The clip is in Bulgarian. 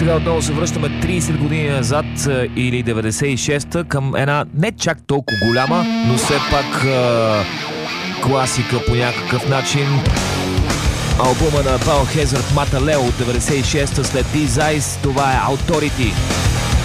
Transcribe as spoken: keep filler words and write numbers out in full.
Сега отново се връщаме трийсет години назад, или деветдесет и шеста, към една не чак толкова голяма, но все пак е, класика по някакъв начин. Албума на Biohazard Mataleо от деветдесет и шеста след These Eyes, това е Authority.